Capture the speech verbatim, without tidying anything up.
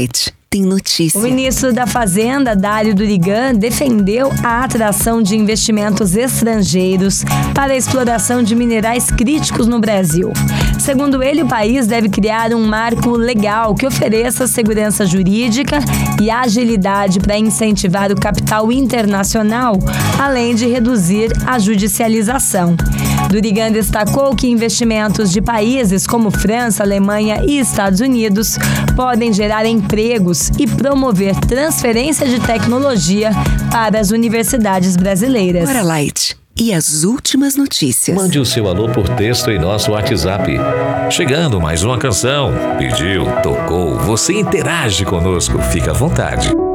Light, tem notícia. O ministro da Fazenda, Dário Durigan, defendeu a atração de investimentos estrangeiros para a exploração de minerais críticos no Brasil. Segundo ele, o país deve criar um marco legal que ofereça segurança jurídica e agilidade para incentivar o capital internacional, além de reduzir a judicialização. Durigan destacou que investimentos de países como França, Alemanha e Estados Unidos podem gerar empregos e promover transferência de tecnologia para as universidades brasileiras. Bora Light. E as últimas notícias. Mande o seu alô por texto em nosso WhatsApp. Chegando mais uma canção. Pediu, tocou, você interage conosco. Fica à vontade.